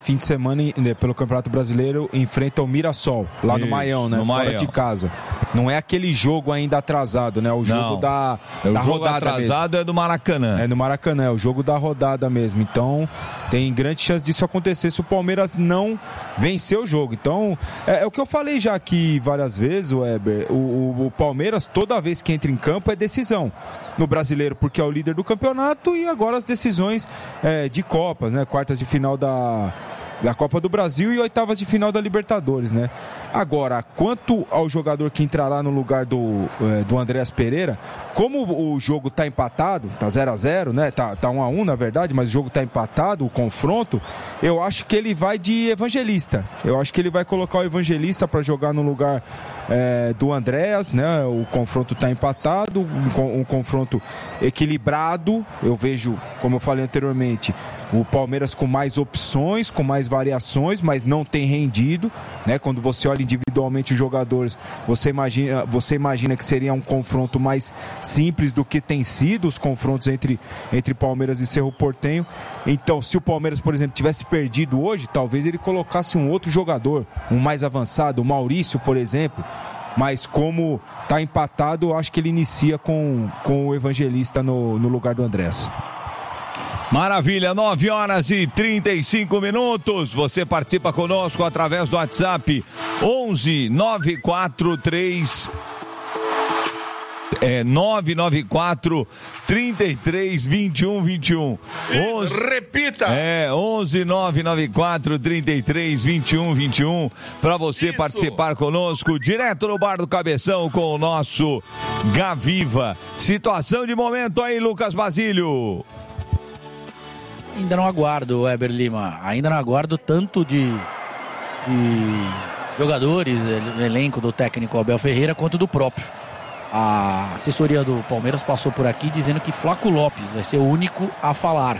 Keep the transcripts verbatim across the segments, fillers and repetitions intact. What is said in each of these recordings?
fim de semana, pelo Campeonato Brasileiro, enfrenta o Mirassol, lá Isso, no Maião, né? No Fora Maião. de casa. Não é aquele jogo ainda atrasado, né? O jogo Não. da, o da jogo rodada atrasado mesmo. é do Maracanã. É no Maracanã, é o jogo da rodada mesmo. Então, tem grande chance disso acontecer se o Palmeiras não vencer o jogo. Então, é, é o que eu falei já aqui várias vezes, Weber. O, o, o Palmeiras, toda vez que entra em campo, é decisão no Brasileiro, porque é o líder do campeonato, e agora as decisões é, de Copas, né? Quartas de final da... da Copa do Brasil e oitavas de final da Libertadores, né? Agora, quanto ao jogador que entrará no lugar do, é, do Andréas Pereira, como o jogo tá empatado, tá zero a zero, né? Tá, tá um a um, na verdade, mas o jogo tá empatado, o confronto, eu acho que ele vai de Evangelista. Eu acho que ele vai colocar o Evangelista para jogar no lugar é, do Andréas, né? O confronto tá empatado, um, um confronto equilibrado. Eu vejo, como eu falei anteriormente, o Palmeiras com mais opções, com mais variações, mas não tem rendido, né? Quando você olha individualmente os jogadores, você imagina, você imagina que seria um confronto mais simples do que tem sido os confrontos entre, entre Palmeiras e Cerro Porteño. Então, se o Palmeiras, por exemplo, tivesse perdido hoje, talvez ele colocasse um outro jogador, um mais avançado, o Maurício, por exemplo. Mas como está empatado, eu acho que ele inicia com, com o Evangelista no, no lugar do Andrés. Maravilha, nove horas e trinta e cinco minutos. Você participa conosco através do WhatsApp onze nove quatro três é nove nove quatro, trinta e três, vinte e um, vinte e um. onze, repita! É, onze nove nove quatro, trinta e três, vinte e um, vinte e um. Para você Isso. participar conosco, direto no Bar do Cabeção com o nosso Gaviva. Situação de momento aí, Lucas Basílio. Ainda não aguardo, Weber Lima. Ainda não aguardo tanto de, de jogadores, elenco do técnico Abel Ferreira, quanto do próprio. A assessoria do Palmeiras passou por aqui dizendo que Flaco Lopes vai ser o único a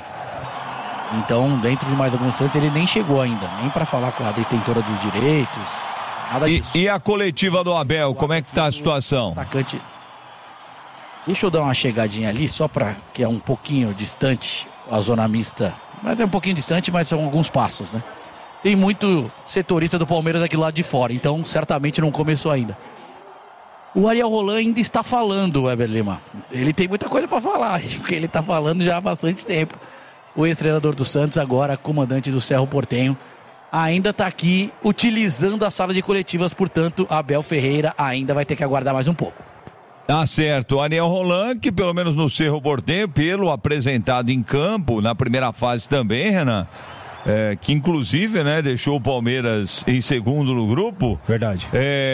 falar. Então, dentro de mais alguns instantes, ele nem chegou ainda, nem para falar com a detentora dos direitos, nada disso. E, e a coletiva do Abel, como é que tá a situação? Atacante. Deixa eu dar uma chegadinha ali, só para que é um pouquinho distante a zona mista, mas é um pouquinho distante, mas são alguns passos, né? Tem muito setorista do Palmeiras aqui lá de fora, então certamente não começou ainda. O Ariel Roland ainda está falando, Weber Lima. Ele tem muita coisa para falar, porque ele está falando já há bastante tempo. O ex-treinador do Santos, agora comandante do Cerro Porteño, ainda está aqui utilizando a sala de coletivas, portanto, Abel Ferreira ainda vai ter que aguardar mais um pouco. Tá certo, o Ariel Roland, que pelo menos no Cerro Porteño, pelo apresentado em campo, na primeira fase também, Renan, é, que inclusive, né, deixou o Palmeiras em segundo no grupo. Verdade.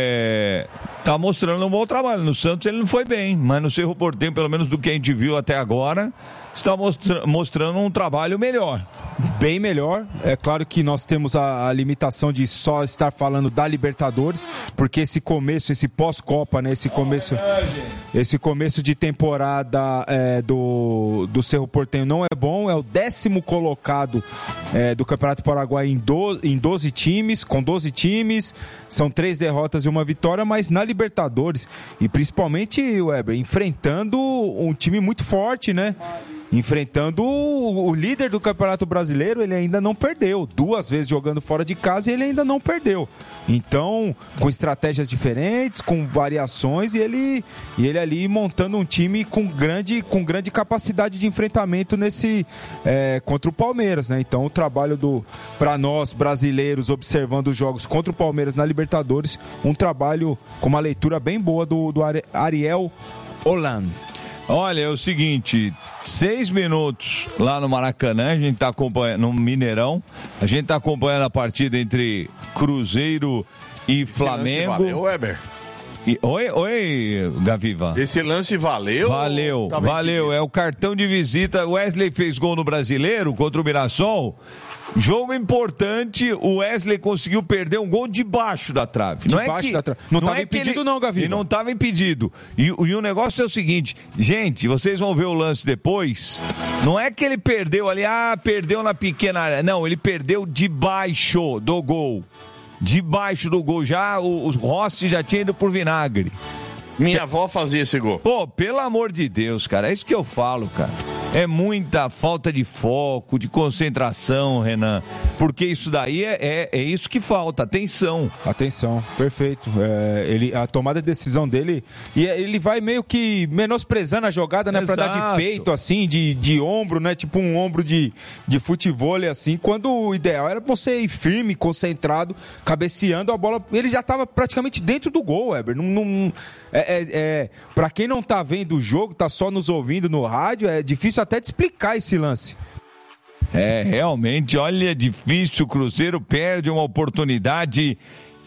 É, tá mostrando um bom trabalho. No Santos ele não foi bem, mas no Cerro Porteño, pelo menos do que a gente viu até agora, está mostra- mostrando um trabalho melhor. Bem melhor. É claro que nós temos a, a limitação de só estar falando da Libertadores, porque esse começo, esse pós-Copa, né? Esse começo, esse começo de temporada é, do, do Cerro Porteño não é bom. É o décimo colocado é, do Campeonato Paraguai em, do, em doze times, com doze times, são três derrotas e uma vitória, mas na Libertadores, e principalmente, Weber, enfrentando um time muito forte, né? Enfrentando o, o líder do Campeonato Brasileiro, ele ainda não perdeu. Duas vezes jogando fora de casa e ele ainda não perdeu. Então, com estratégias diferentes, com variações, e ele, e ele ali montando um time com grande, com grande capacidade de enfrentamento nesse, é, contra o Palmeiras, né? Então, o trabalho do para nós brasileiros observando os jogos contra o Palmeiras na Libertadores, um trabalho com uma leitura bem boa do, do Ariel Roland. Olha, é o seguinte, seis minutos lá no Maracanã, a gente está acompanhando, no Mineirão, a gente está acompanhando a partida entre Cruzeiro e Esse Flamengo. lance valeu, Weber? E, oi, oi, Gaviva. Esse lance valeu? Valeu, valeu, é o cartão de visita. Wesley fez gol no Brasileiro contra o Mirassol. Jogo importante, o Wesley conseguiu perder um gol debaixo da trave. Não Debaixo é que, da trave. Não não estava é impedido ele, não, Gaviva. E não estava impedido. E, e o negócio é o seguinte, gente, vocês vão ver o lance depois. Não é que ele perdeu ali, ah, perdeu na pequena área. Não, ele perdeu debaixo do gol. Debaixo do gol. Já o, o Rossi já tinha ido por vinagre. Minha avó fazia esse gol. Pô, pelo amor de Deus, cara, é isso que eu falo, cara. é muita falta de foco, de concentração, Renan, porque isso daí é, é, é isso que falta, atenção. Atenção, perfeito. É, ele, a tomada de decisão dele, e ele vai meio que menosprezando a jogada, né, pra dar de peito, assim, de, de ombro, né, tipo um ombro de, de futevôlei, assim, quando o ideal era você ir firme, concentrado, cabeceando a bola. Ele já estava praticamente dentro do gol, Weber. Não, não, é, é, é, pra quem não tá vendo o jogo, tá só nos ouvindo no rádio, é difícil até de explicar esse lance. É, realmente, olha, é difícil. O Cruzeiro perde uma oportunidade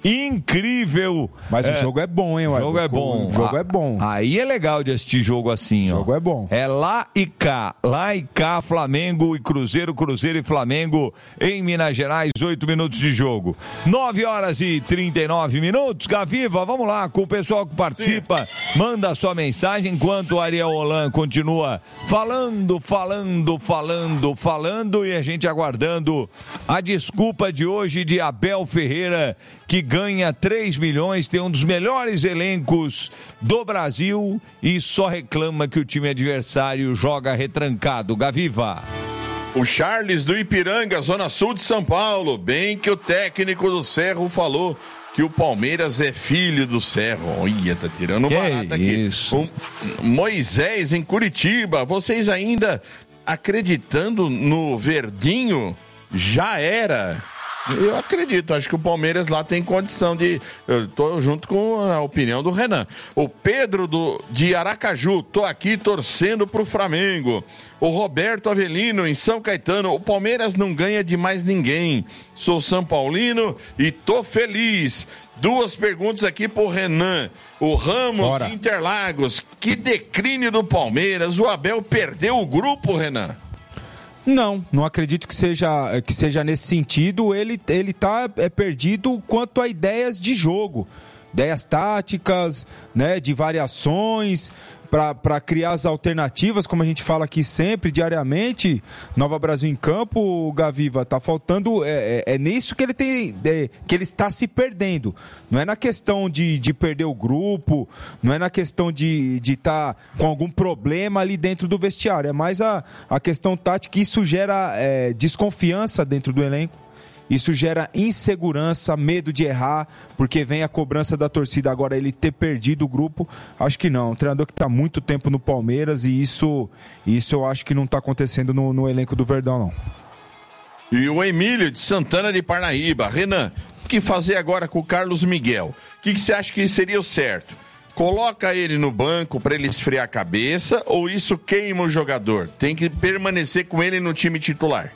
incrível. Mas é, o jogo é bom, hein, O jogo é bom. O jogo é bom. Aí é legal de assistir jogo assim, ó. O jogo é bom. É lá e cá. Lá e cá, Flamengo e Cruzeiro, Cruzeiro e Flamengo em Minas Gerais, oito minutos de jogo. nove horas e trinta e nove minutos. Gaviva, vamos lá com o pessoal que participa. Sim. Manda a sua mensagem enquanto o Ariel Holan continua falando, falando, falando, falando e a gente aguardando a desculpa de hoje de Abel Ferreira, que ganha três milhões, tem um dos melhores elencos do Brasil e só reclama que o time adversário joga retrancado. Gaviva. O Charles do Ipiranga, Zona Sul de São Paulo, bem que o técnico do Cerro falou que o Palmeiras é filho do Cerro. Olha, tá tirando que barato aqui. Isso. O Moisés em Curitiba, vocês ainda acreditando no Verdinho? Já era. Eu acredito, acho que o Palmeiras lá tem condição de... Eu tô junto com a opinião do Renan. O Pedro do, de Aracaju, tô aqui torcendo pro Flamengo. O Roberto Avelino em São Caetano, o Palmeiras não ganha de mais ninguém. Sou São Paulino e tô feliz. Duas perguntas aqui pro Renan. O Ramos Bora. de Interlagos, que declínio do Palmeiras. O Abel perdeu o grupo, Renan? Não, não acredito que seja, que seja nesse sentido. Ele, ele tá é, perdido quanto a ideias de jogo, ideias táticas, né, de variações, para criar as alternativas, como a gente fala aqui sempre, diariamente. Nova Brasil em campo, Gaviva, tá faltando, é, é, é nisso que ele tem, é, que ele está se perdendo. Não é na questão de, de perder o grupo, não é na questão de estar de tá com algum problema ali dentro do vestiário, é mais a, a questão tática, que isso gera é, desconfiança dentro do elenco. Isso gera insegurança, medo de errar, porque vem a cobrança da torcida. Agora, ele ter perdido o grupo, acho que não. Um treinador que está há muito tempo no Palmeiras, e isso, isso eu acho que não está acontecendo no, no elenco do Verdão, não. E o Emílio de Santana de Parnaíba. Renan, o que fazer agora com o Carlos Miguel? O que, que você acha que seria o certo? Coloca ele no banco para ele esfriar a cabeça, ou isso queima o jogador? Tem que permanecer com ele no time titular?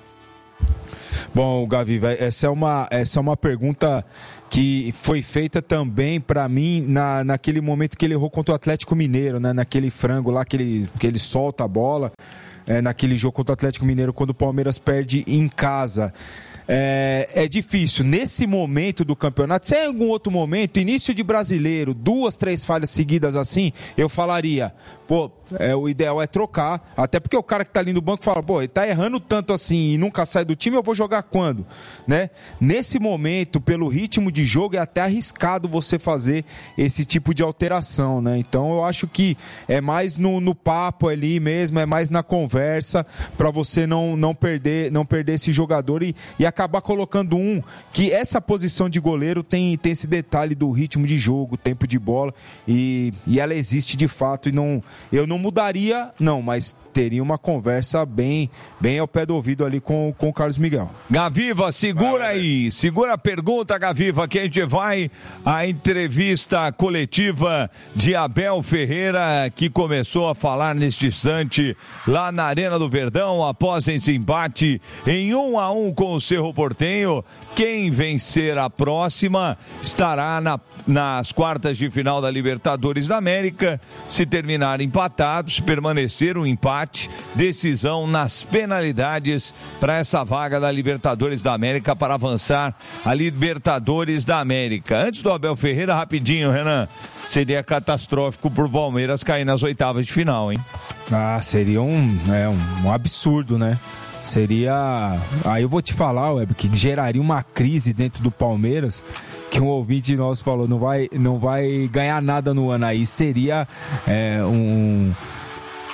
Bom, Gavi, essa é uma, essa é uma pergunta que foi feita também para mim na, naquele momento que ele errou contra o Atlético Mineiro, né? Naquele frango lá que ele, que ele solta a bola, é, naquele jogo contra o Atlético Mineiro, quando o Palmeiras perde em casa. É, é difícil, nesse momento do campeonato. Se em algum outro momento, início de brasileiro, duas, três falhas seguidas assim, eu falaria, pô, é, o ideal é trocar, até porque o cara que tá ali no banco fala, pô, ele tá errando tanto assim e nunca sai do time, eu vou jogar quando? Né? Nesse momento, pelo ritmo de jogo, é até arriscado você fazer esse tipo de alteração, né? Então eu acho que é mais no, no papo ali mesmo, é mais na conversa, para você não, não, perder, não perder esse jogador e, e acabar colocando um, que essa posição de goleiro tem, tem esse detalhe do ritmo de jogo, tempo de bola, e, e ela existe de fato, e não, eu não mudaria, não, mas teria uma conversa bem, bem ao pé do ouvido ali com, com o Carlos Miguel. Gaviva, segura aí, segura a pergunta, Gaviva, que a gente vai à entrevista coletiva de Abel Ferreira, que começou a falar neste instante lá na Arena do Verdão, após esse empate em um a um com o Cerro Porteño. Quem vencer a próxima estará na, nas quartas de final da Libertadores da América. Se terminar empatados, permanecer um empate, decisão nas penalidades para essa vaga da Libertadores da América, para avançar a Libertadores da América. Antes do Abel Ferreira, rapidinho, Renan, seria catastrófico pro Palmeiras cair nas oitavas de final, hein? Ah, seria um, é, um, um absurdo, né? Seria, aí eu vou te falar, Web, que geraria uma crise dentro do Palmeiras, que um ouvinte nosso falou, não vai, não vai ganhar nada no ano aí, seria é, um...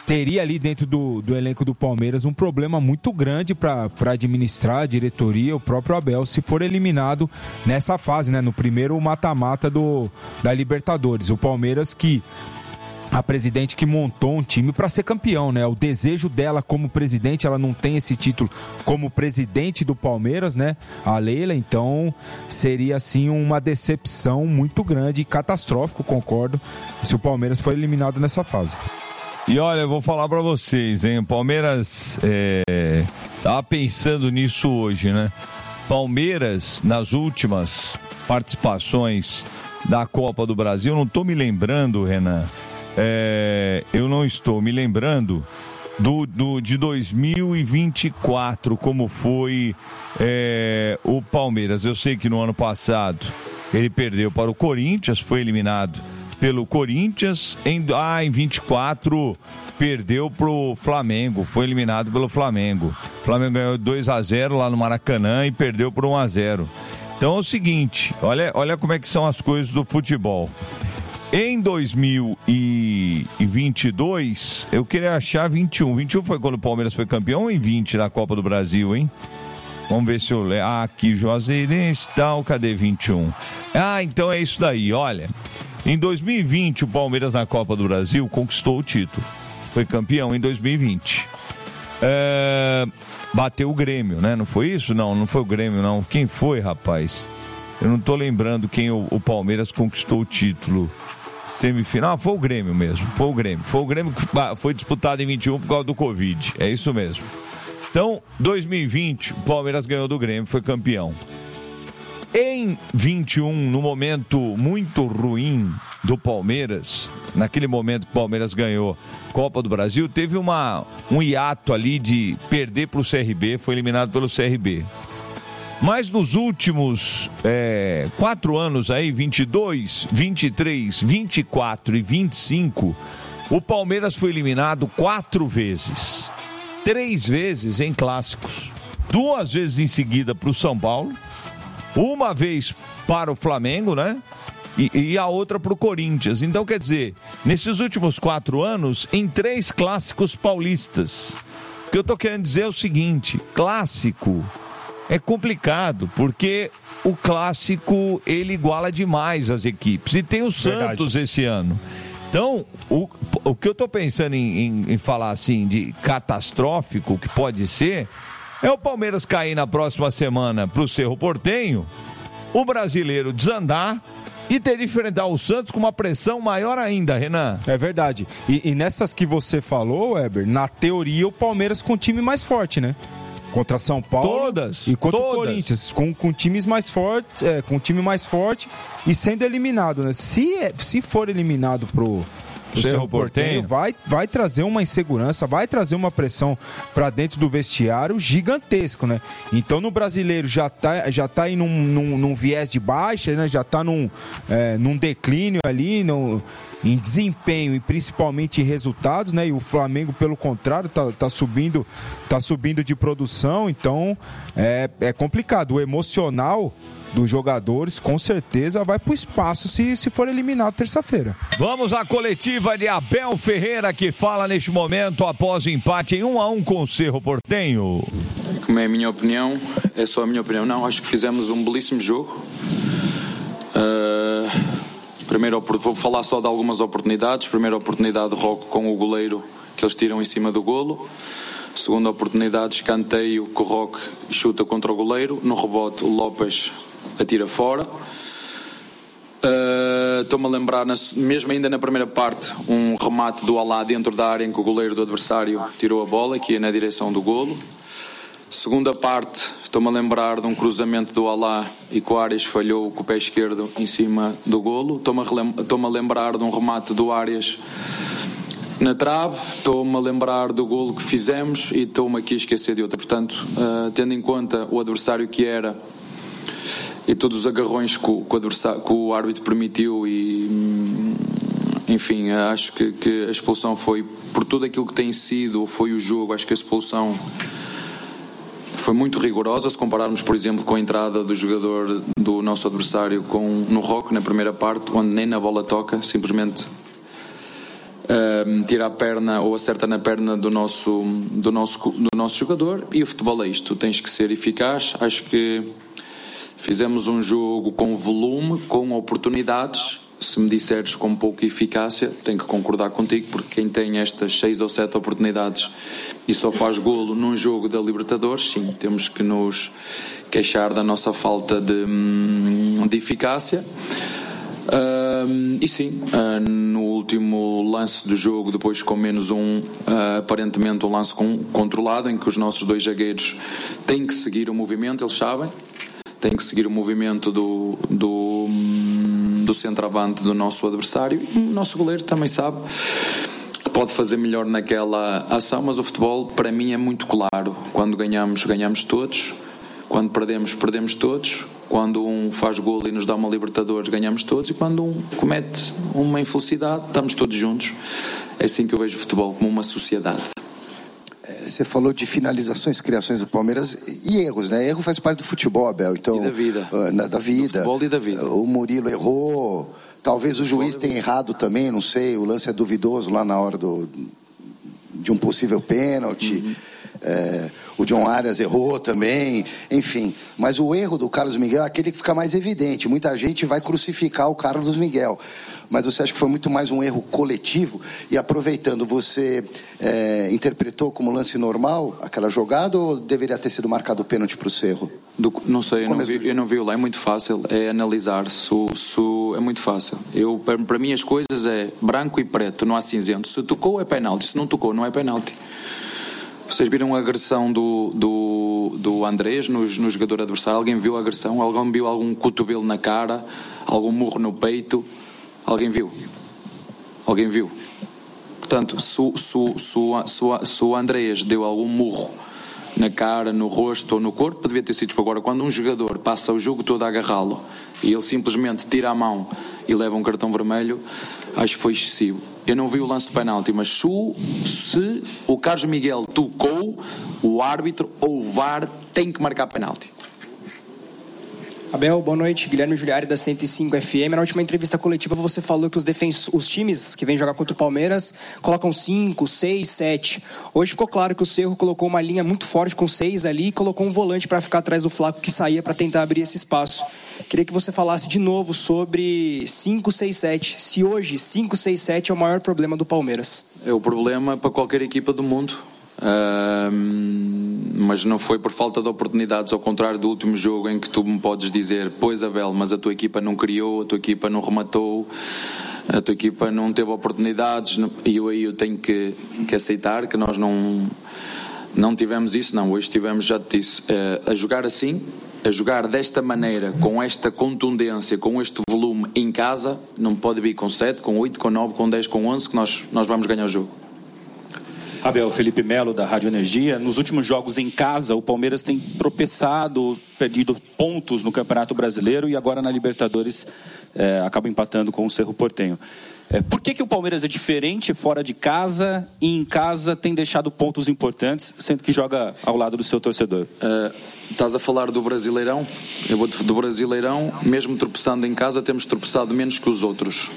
teria ali dentro do, do elenco do Palmeiras um problema muito grande para administrar a diretoria, o próprio Abel, se for eliminado nessa fase, né? No primeiro mata-mata do, da Libertadores. O Palmeiras que... a presidente que montou um time para ser campeão, né? O desejo dela como presidente, ela não tem esse título como presidente do Palmeiras, né? A Leila, então seria assim uma decepção muito grande e catastrófico, concordo, se o Palmeiras for eliminado nessa fase. E olha, eu vou falar para vocês, hein? O Palmeiras é, tava pensando nisso hoje, né? Palmeiras, nas últimas participações da Copa do Brasil, não tô me lembrando, Renan, É, eu não estou me lembrando do, do, de dois mil e vinte e quatro, como foi é, o Palmeiras. Eu sei que no ano passado ele perdeu para o Corinthians, foi eliminado pelo Corinthians. Em, ah, em vinte e quatro perdeu para o Flamengo, foi eliminado pelo Flamengo. O Flamengo ganhou dois a zero lá no Maracanã e perdeu por um a zero. Então é o seguinte, olha, olha como é que são as coisas do futebol. Em dois mil e vinte e dois, eu queria achar vinte e um. vinte e um foi quando o Palmeiras foi campeão ou em vinte na Copa do Brasil, hein? Vamos ver se eu leio. Ah, aqui, Juazeirense, tal, cadê vinte e um? Ah, então é isso daí, olha. Em dois mil e vinte, o Palmeiras na Copa do Brasil conquistou o título. Foi campeão em dois mil e vinte. É... Bateu o Grêmio, né? Não foi isso? Não, não foi o Grêmio, não. Quem foi, rapaz? Eu não tô lembrando quem o, o Palmeiras conquistou o título. Semifinal, foi o Grêmio mesmo, foi o Grêmio. Foi o Grêmio que foi disputado em vinte e um por causa do Covid, é isso mesmo. Então, dois mil e vinte, o Palmeiras ganhou do Grêmio, foi campeão. Em vinte e um, no momento muito ruim do Palmeiras, naquele momento que o Palmeiras ganhou Copa do Brasil, teve uma, um hiato ali de perder para o C R B, foi eliminado pelo C R B. Mas nos últimos é, quatro anos aí, vinte e dois, vinte e três, vinte e quatro e vinte e cinco, o Palmeiras foi eliminado quatro vezes. Três vezes em clássicos. Duas vezes em seguida para o São Paulo. Uma vez para o Flamengo, né? E, e a outra para o Corinthians. Então, quer dizer, nesses últimos quatro anos, em três clássicos paulistas. O que eu estou querendo dizer é o seguinte, clássico... é complicado, porque o clássico, ele iguala demais as equipes. E tem o Santos Verdade. Esse ano. Então, o, o que eu estou pensando em, em, em falar assim, de catastrófico, que pode ser, é o Palmeiras cair na próxima semana para o Cerro Porteño, o brasileiro desandar e ter de enfrentar o Santos com uma pressão maior ainda, Renan. É verdade. E, e nessas que você falou, Weber, na teoria o Palmeiras com um time mais forte, né? Contra São Paulo todas, e contra todas. o Corinthians, com, com times mais fortes, é, com time mais forte e sendo eliminado, né? Se, se for eliminado pro, pro Cerro Porteño, vai, vai trazer uma insegurança, vai trazer uma pressão para dentro do vestiário gigantesco, né? Então no brasileiro já tá, já tá aí num, num, num viés de baixa, né? Já tá num, é, num declínio ali, no, em desempenho e principalmente em resultados, né? E o Flamengo, pelo contrário, tá, tá subindo, tá subindo de produção, então é, é complicado. O emocional dos jogadores, com certeza, vai pro espaço se, se for eliminado terça-feira. Vamos à coletiva de Abel Ferreira, que fala neste momento após o empate em um a um com o Cerro Porteño. Como é a minha opinião, é só a minha opinião, não, acho que fizemos um belíssimo jogo. Uh... Primeiro, vou falar só de algumas oportunidades. Primeira oportunidade, Rocco com o goleiro, que eles tiram em cima do golo. Segunda oportunidade, escanteio, que o Rocco chuta contra o goleiro. No rebote, o Lopes atira fora. Uh, estou-me a lembrar, na, mesmo ainda na primeira parte, um remate do Alá dentro da área em que o goleiro do adversário tirou a bola, que ia na direção do golo. Segunda parte, estou-me a lembrar de um cruzamento do Alá e que o Arias falhou com o pé esquerdo em cima do golo. Estou-me a, relem- estou-me a lembrar de um remate do Arias na trave. Estou-me a lembrar do golo que fizemos e estou-me aqui a esquecer de outra. Portanto, uh, tendo em conta o adversário que era e todos os agarrões que o, que o, adversário, que o árbitro permitiu e... Enfim, acho que, que a expulsão foi, por tudo aquilo que tem sido, foi o jogo, acho que a expulsão foi muito rigorosa, se compararmos, por exemplo, com a entrada do jogador do nosso adversário com, no Rocco, na primeira parte, onde nem na bola toca, simplesmente uh, tira a perna ou acerta na perna do nosso, do, nosso, do nosso jogador. E o futebol é isto, tens que ser eficaz. Acho que fizemos um jogo com volume, com oportunidades. Se me disseres com pouca eficácia, tenho que concordar contigo, porque quem tem estas seis ou sete oportunidades e só faz golo num jogo da Libertadores, sim, temos que nos queixar da nossa falta de, de eficácia. Uh, e sim, uh, no último lance do jogo, depois com menos um, uh, aparentemente um lance com, controlado, em que os nossos dois zagueiros têm que seguir o movimento, eles sabem, têm que seguir o movimento do... do do centroavante do nosso adversário. O nosso goleiro também sabe que pode fazer melhor naquela ação, mas o futebol para mim é muito claro. Quando ganhamos, ganhamos todos. Quando perdemos, perdemos todos. Quando um faz golo e nos dá uma Libertadores, ganhamos todos. E quando um comete uma infelicidade, estamos todos juntos. É assim que eu vejo o futebol, como uma sociedade. Você falou de finalizações, criações do Palmeiras e erros, né? Erro faz parte do futebol, Abel. Então, e da vida. Uh, na, da vida. Do futebol e da vida. O Murilo errou. Talvez o juiz tenha errado também, não sei. O lance é duvidoso lá na hora do, de um possível pênalti. Uhum. É, o John Arias errou também, enfim. Mas o erro do Carlos Miguel é aquele que fica mais evidente. Muita gente vai crucificar o Carlos Miguel. Mas você acha que foi muito mais um erro coletivo? E aproveitando, você é, interpretou como lance normal aquela jogada ou deveria ter sido marcado o pênalti para o Cerro? Do, não sei, eu não, vi, eu não vi lá. É muito fácil, é analisar. Se, se, é muito fácil. Eu, para, para mim as coisas é branco e preto, não há cinzento. Se tocou é penalti, se não tocou não é penalti. Vocês viram a agressão do, do, do Andrés no, no jogador adversário? Alguém viu a agressão? Alguém viu algum cotovelo na cara? Algum murro no peito? Alguém viu? Alguém viu? Portanto, se, se, se, se, se o Andrés deu algum murro na cara, no rosto ou no corpo, devia ter sido. Agora, quando um jogador passa o jogo todo a agarrá-lo e ele simplesmente tira a mão e leva um cartão vermelho, acho que foi excessivo. Eu não vi o lance de penalti, mas se, se o Carlos Miguel tocou, o árbitro ou o V A R tem que marcar penalti. Abel, boa noite. Guilherme Giuliari da cento e cinco F M. Na última entrevista coletiva você falou que os, defens- os times que vêm jogar contra o Palmeiras colocam cinco, seis, sete. Hoje ficou claro que o Cerro colocou uma linha muito forte com seis ali e colocou um volante para ficar atrás do Flaco que saía para tentar abrir esse espaço. Queria que você falasse de novo sobre cinco, seis, sete. Se hoje cinco, seis, sete é o maior problema do Palmeiras. É o problema para qualquer equipa do mundo. Uh, mas não foi por falta de oportunidades, ao contrário do último jogo em que tu me podes dizer, pois Abel, mas a tua equipa não criou, a tua equipa não rematou, a tua equipa não teve oportunidades, e eu aí eu tenho que, que aceitar que nós não, não tivemos isso. Não, hoje tivemos, já te disse, uh, a jogar assim, a jogar desta maneira, com esta contundência, com este volume em casa, não pode vir com sete, com oito, com nove, com dez, com onze, que nós, nós vamos ganhar o jogo. Abel, Felipe Melo da Rádio Energia. Nos últimos jogos em casa, o Palmeiras tem tropeçado, perdido pontos no Campeonato Brasileiro e agora na Libertadores é, acaba empatando com o Cerro Porteño. É, por que que o Palmeiras é diferente fora de casa e em casa tem deixado pontos importantes, sendo que joga ao lado do seu torcedor? Uh, estás a falar do Brasileirão? Eu vou do Brasileirão, mesmo tropeçando em casa, temos tropeçado menos que os outros.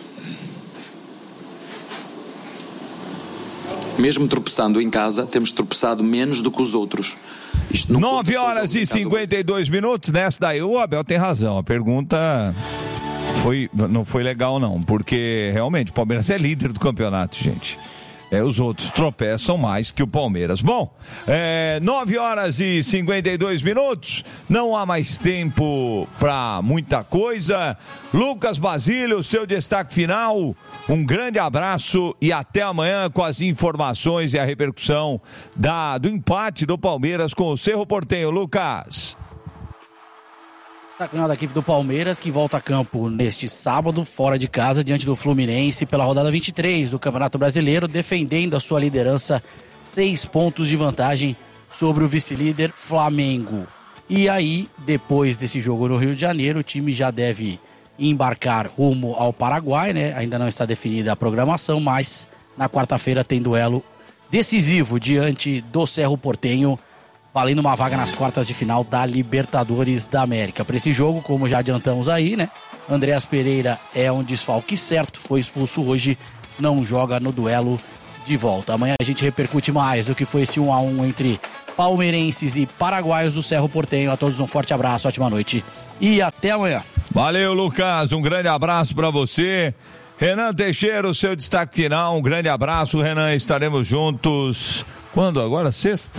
Mesmo tropeçando em casa, temos tropeçado menos do que os outros. nove horas e cinquenta e dois minutos, nessa daí o Abel tem razão. A pergunta foi, não foi legal não, porque realmente o Palmeiras é líder do campeonato, gente. É, os outros tropeçam mais que o Palmeiras. Bom, é, nove horas e cinquenta e dois minutos, não há mais tempo para muita coisa. Lucas Basílio, seu destaque final, um grande abraço e até amanhã com as informações e a repercussão da, do empate do Palmeiras com o Cerro Porteño. Lucas. A final da equipe do Palmeiras, que volta a campo neste sábado, fora de casa, diante do Fluminense, pela rodada vinte e três do Campeonato Brasileiro, defendendo a sua liderança, seis pontos de vantagem sobre o vice-líder Flamengo. E aí, depois desse jogo no Rio de Janeiro, o time já deve embarcar rumo ao Paraguai, né? Ainda não está definida a programação, mas na quarta-feira tem duelo decisivo diante do Cerro Porteño, valendo uma vaga nas quartas de final da Libertadores da América. Para esse jogo, como já adiantamos aí, né? Andreas Pereira é um desfalque certo, foi expulso hoje não joga no duelo de volta. Amanhã a gente repercute mais o que foi esse um a um entre palmeirenses e paraguaios do Cerro Porteño. A todos um forte abraço, ótima noite e até amanhã. Valeu, Lucas, um grande abraço para você. Renan Teixeira, o seu destaque final, um grande abraço, Renan, estaremos juntos, quando agora? Sexta?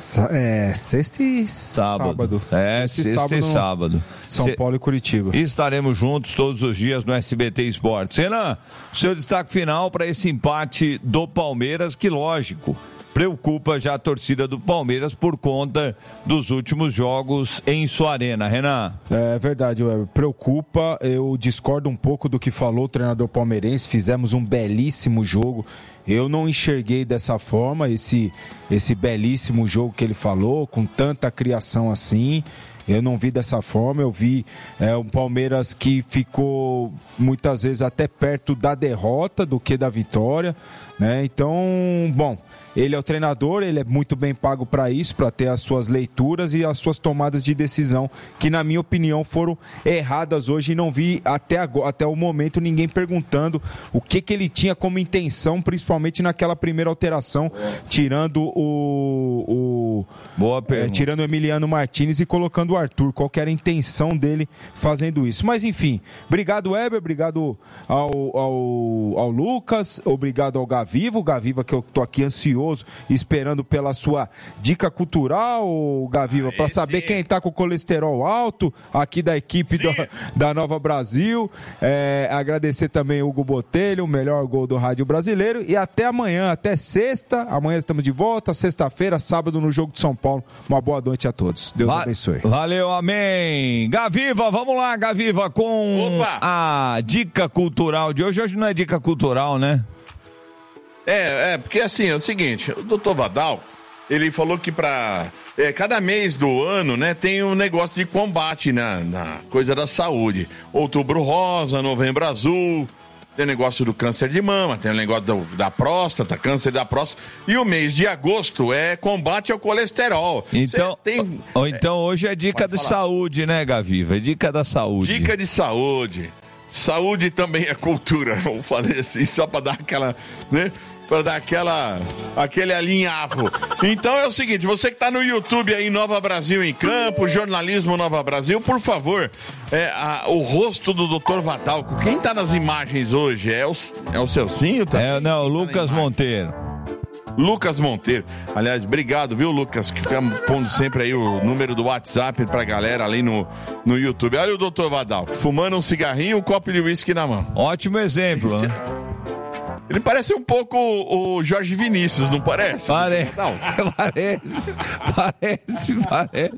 É, sexta e sábado. sábado. É, sexta, sexta sábado e sábado. São Se... Paulo e Curitiba. E estaremos juntos todos os dias no S B T Esportes. Renan, seu destaque final para esse empate do Palmeiras, que lógico, preocupa já a torcida do Palmeiras por conta dos últimos jogos em sua arena. Renan. É verdade, Weber. Preocupa. Eu discordo um pouco do que falou o treinador palmeirense. Fizemos um belíssimo jogo. Eu não enxerguei dessa forma esse, esse belíssimo jogo que ele falou, com tanta criação assim. Eu não vi dessa forma, eu vi é, um Palmeiras que ficou muitas vezes até perto da derrota do que da vitória, né? Então, bom, ele é o treinador, ele é muito bem pago para isso, para ter as suas leituras e as suas tomadas de decisão, que na minha opinião foram erradas hoje, e não vi até, agora, até o momento ninguém perguntando o que, que ele tinha como intenção, principalmente naquela primeira alteração, tirando o, o Boa é, tirando o Emiliano Martinez e colocando o Arthur. Qual que era a intenção dele fazendo isso? Mas enfim, obrigado, Weber, obrigado ao, ao, ao Lucas, obrigado ao Gaviva, o Gaviva que eu tô aqui ansioso esperando pela sua dica cultural, Gaviva, para saber quem tá com colesterol alto aqui da equipe do, da Nova Brasil. É, agradecer também o Hugo Botelho, o melhor gol do rádio brasileiro, e até amanhã, até sexta. Amanhã estamos de volta, sexta-feira, sábado no Jogo de São Paulo. Uma boa noite a todos. Deus Va- abençoe. Valeu, amém. Gaviva, vamos lá, Gaviva, com Opa. a dica cultural de hoje. Hoje não é dica cultural, né? É, é, porque assim, é o seguinte, o doutor Vadal, ele falou que para é, cada mês do ano, né, tem um negócio de combate na, na coisa da saúde. Outubro rosa, novembro azul, tem negócio do câncer de mama, tem o negócio do, da próstata, câncer da próstata, e o mês de agosto é combate ao colesterol. Então, tem, ou então hoje é dica de saúde, né, Gaviva? É dica da saúde. Dica de saúde. Saúde também é cultura, vamos fazer assim, só para dar aquela, né? Para dar aquela, aquele alinhavo. Então é o seguinte, você que está no YouTube aí, Nova Brasil em Campo, Jornalismo Nova Brasil, por favor, é, a, o rosto do doutor Vadalco, quem está nas imagens hoje? É o, é o Celcinho? Tá? É, não, o Lucas Monteiro. Lucas Monteiro. Aliás, obrigado, viu, Lucas, que fica pondo sempre aí o número do WhatsApp pra galera ali no, no YouTube. Olha o doutor Vadalco, fumando um cigarrinho e um copo de uísque na mão. Ótimo exemplo, Esse... né? Ele parece um pouco o Jorge Vinícius, não parece? Parece, não. parece, parece, parece.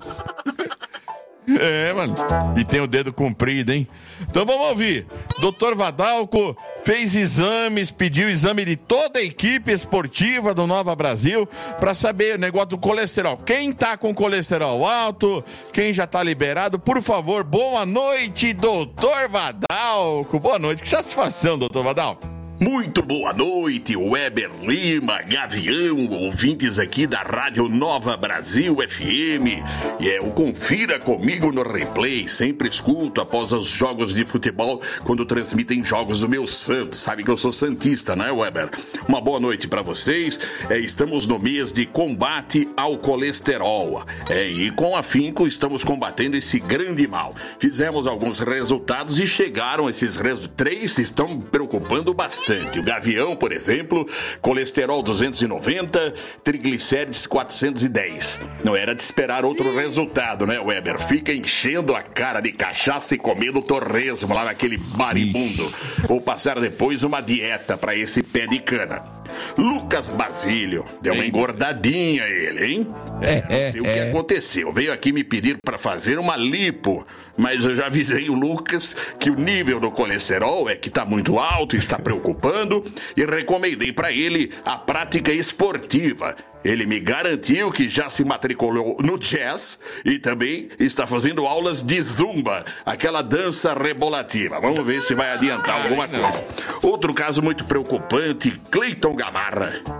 É, mano. E tem o dedo comprido, hein? Então vamos ouvir. doutor Vadalco fez exames, pediu exame de toda a equipe esportiva do Nova Brasil para saber o negócio do colesterol. Quem tá com colesterol alto, quem já tá liberado, por favor, boa noite, doutor Vadalco. Boa noite, que satisfação, doutor Vadalco. Muito boa noite, Weber Lima, Gavião, ouvintes aqui da Rádio Nova Brasil F M. E é o Confira Comigo no Replay, sempre escuto após os jogos de futebol, quando transmitem jogos do meu Santos. Sabe que eu sou santista, né, Weber? Uma boa noite para vocês. É, estamos no mês de combate ao colesterol. É, e com afinco estamos combatendo esse grande mal. Fizemos alguns resultados e chegaram esses resultados. Três estão preocupando bastante. O Gavião, por exemplo, colesterol duzentos e noventa, triglicérides quatrocentos e dez. Não era de esperar outro resultado, né, Weber? Fica enchendo a cara de cachaça e comendo torresmo lá naquele maribundo. Vou passar depois uma dieta para esse pé de cana. Lucas Basílio, deu uma engordadinha ele, hein? É, é, não sei é, o que é. aconteceu. Veio aqui me pedir para fazer uma lipo, mas eu já avisei o Lucas que o nível do colesterol é que está muito alto, está preocupando, e recomendei para ele a prática esportiva. Ele me garantiu que já se matriculou no jazz e também está fazendo aulas de zumba, aquela dança rebolativa. Vamos ver se vai adiantar alguma coisa. Outro caso muito preocupante, Cleiton Gamarra.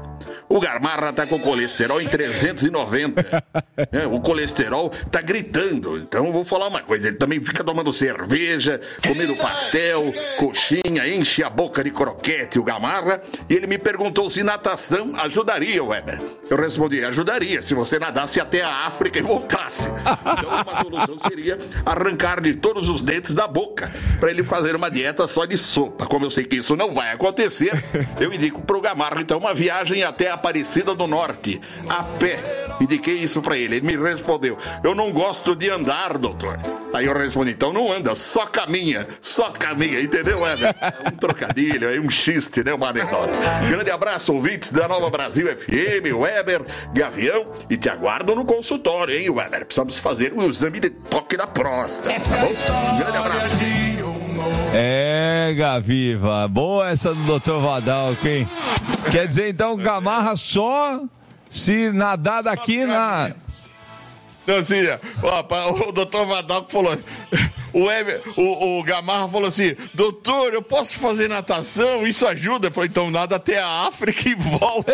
O Gamarra tá com colesterol em trezentos e noventa. É, o colesterol tá gritando. Então eu vou falar uma coisa, ele também fica tomando cerveja, comendo pastel, coxinha, enche a boca de croquete, o Gamarra, e ele me perguntou se natação ajudaria, Weber. Eu respondi, ajudaria, se você nadasse até a África e voltasse. Então uma solução seria arrancar de todos os dentes da boca, para ele fazer uma dieta só de sopa. Como eu sei que isso não vai acontecer, eu indico pro Gamarra, então, uma viagem até a Aparecida do Norte, a pé. Indiquei isso pra ele, ele me respondeu, eu não gosto de andar, doutor. Aí eu respondi, então não anda, só caminha, só caminha, entendeu, Weber? É um trocadilho, é um xiste, né, uma anedota. Grande abraço, ouvintes da Nova Brasil F M, Weber, Gavião, e te aguardo no consultório, hein, Weber? Precisamos fazer um exame de toque da próstata, tá bom? Grande abraço. É, Gaviva, boa essa do doutor Vadalco, hein? Quer dizer, então, Gamarra só se nadar daqui na... Não, assim, ó, o doutor Vadalco falou, o, Weber, o, o Gamarra falou assim, doutor, eu posso fazer natação? Isso ajuda? Eu falei, então nada até a África e volta.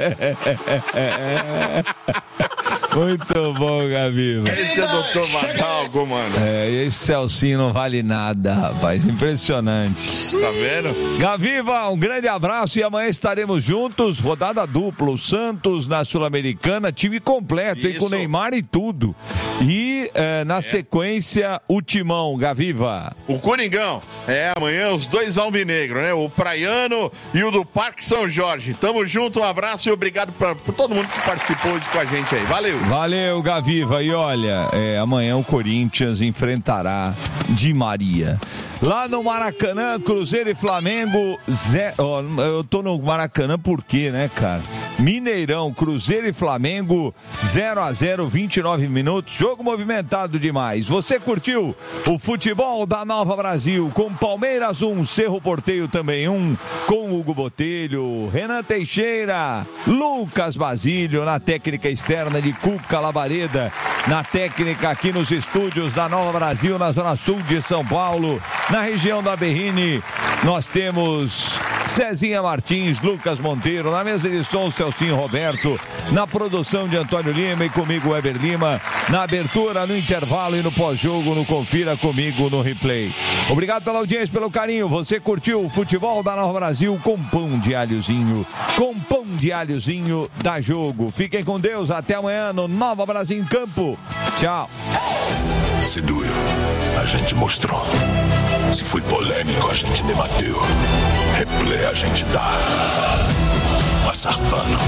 Muito bom, Gaviva. Esse é o doutor Vadalco, mano. É, esse Celcinho não vale nada, rapaz. Impressionante. Tá vendo? Gaviva, um grande abraço e amanhã estaremos juntos. Rodada dupla. O Santos na Sul-Americana, time completo, hein, com Neymar e tudo. E é, na é. sequência, o Timão, Gaviva. O Coringão. É, amanhã os dois alvinegros, né? O Praiano e o do Parque São Jorge. Tamo junto, um abraço e obrigado pra, por todo mundo que participou hoje com a gente aí. Valeu. Valeu, Gaviva. E olha, é, amanhã o Corinthians enfrentará Di Maria. Lá no Maracanã, Cruzeiro e Flamengo. Zé, ó, eu tô no Maracanã por quê, né, cara? Mineirão, Cruzeiro e Flamengo, zero a zero, vinte e nove minutos. Jogo movimentado demais. Você curtiu o futebol da Nova Brasil com Palmeiras um, Cerro Porteio também um, com Hugo Botelho, Renan Teixeira, Lucas Basílio na técnica externa de Cuca Labareda, na técnica aqui nos estúdios da Nova Brasil, na zona sul de São Paulo, na região da Berrini. Nós temos Cezinha Martins, Lucas Monteiro, na mesa de som, Celcinho Roberto, na produção de Antônio Lima e comigo, Weber Lima, na abertura, no intervalo e no pós-jogo, no Confira comigo no replay. Obrigado pela audiência, pelo carinho. Você curtiu o futebol da Nova Brasil com pão de alhozinho, com pão de alhozinho da Jogo. Fiquem com Deus, até amanhã no Nova Brasil em Campo. Tchau. Se doeu, a gente mostrou. Se foi polêmico, a gente debateu. Replay a gente dá. Passar pano.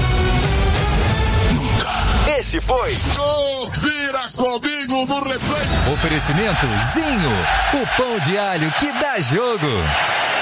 Nunca. Esse foi Confira comigo no replay. Oferecimento Zinho, o pão de alho que dá jogo.